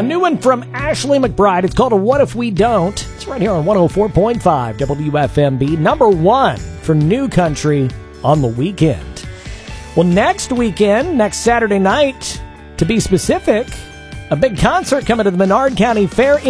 A new one from Ashley McBryde. It's called What If We Don't? It's right here on 104.5 WFMB. Number one for new country on the weekend. Well, next Saturday night, to be specific, a big concert coming to the Menard County Fair